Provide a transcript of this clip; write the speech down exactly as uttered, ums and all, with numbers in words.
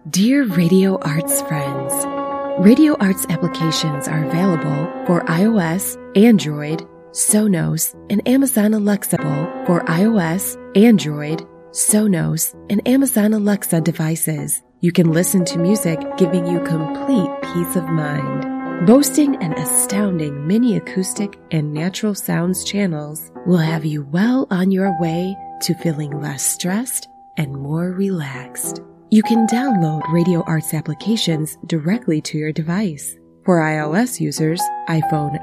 Dear Radio Arts friends, Radio Arts applications are available for iOS, Android, Sonos, and Amazon Alexa for iOS, Android, Sonos, and Amazon Alexa devices. You can listen to music giving you complete peace of mind. Boasting an astounding mini acoustic and natural sounds channels will have you well on your way to feeling less stressed and more relaxed. You can download Radio Arts applications directly to your device. For iOS users, iPhone,